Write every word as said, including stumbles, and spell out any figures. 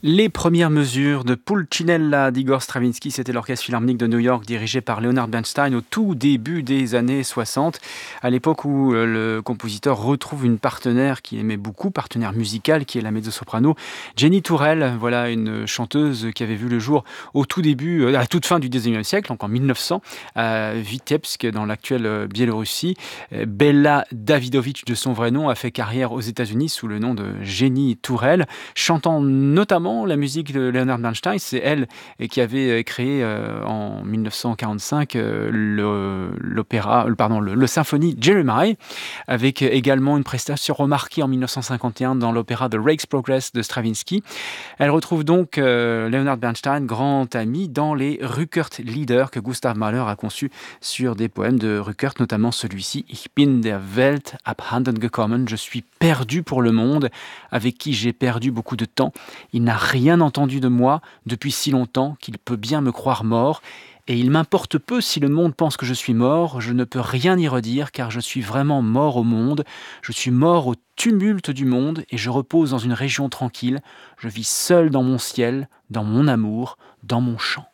Les premières mesures de Pulcinella d'Igor Stravinsky, c'était l'Orchestre Philharmonique de New York dirigé par Leonard Bernstein au tout début des années soixante, à l'époque où euh, le compositeur retrouve une partenaire qu'il aimait beaucoup, partenaire musicale, qui est la mezzo-soprano Jenny Tourelle. Voilà une chanteuse qui avait vu le jour au tout début, euh, à la toute fin du dix-neuvième siècle, donc en mille neuf cents, à Vitebsk, dans l'actuelle euh, Biélorussie. Euh, Bella Davidovich, de son vrai nom, a fait carrière aux États-Unis sous le nom de Jenny Tourelle, chantant notamment la musique de Leonard Bernstein. C'est elle qui avait créé euh, en mille neuf cent quarante-cinq euh, le, l'opéra, euh, pardon, le, le symphonie Jeremiah, avec également une prestation remarquée en mille neuf cent cinquante et un dans l'opéra The Rake's Progress de Stravinsky. Elle retrouve donc euh, Leonard Bernstein, grand ami, dans les Rückert-Lieder que Gustav Mahler a conçus sur des poèmes de Rückert, notamment celui-ci, Ich bin der Welt abhanden gekommen, je suis perdu pour le monde, avec qui j'ai perdu beaucoup de temps. Il n'a rien entendu de moi depuis si longtemps qu'il peut bien me croire mort. Et il m'importe peu si le monde pense que je suis mort, je ne peux rien y redire car je suis vraiment mort au monde. Je suis mort au tumulte du monde et je repose dans une région tranquille. Je vis seul dans mon ciel, dans mon amour, dans mon chant.